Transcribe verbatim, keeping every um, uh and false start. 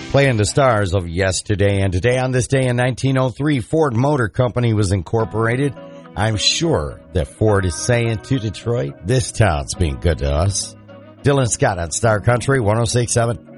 Playing the stars of yesterday and today. On this day in nineteen oh three, Ford Motor Company was incorporated. I'm sure that Ford is saying to Detroit, this town's being good to us. Dylan Scott on Star Country one oh six point seven.